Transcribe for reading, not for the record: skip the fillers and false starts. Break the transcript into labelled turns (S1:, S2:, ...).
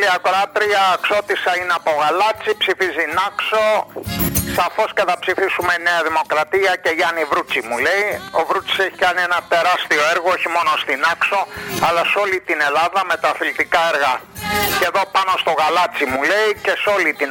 S1: φίλη ακροάτρια, Αξώτησα είναι από Γαλάτσι, ψηφίζει Νάξο. Σαφώς και θα ψηφίσουμε Νέα Δημοκρατία και Γιάννη Βρούτσι, μου λέει. Ο Βρούτσης έχει κάνει ένα τεράστιο έργο, όχι μόνο στην Νάξο, αλλά σε όλη την Ελλάδα με τα αθλητικά έργα. Και εδώ πάνω στο Γαλάτσι, μου λέει, και σε όλη την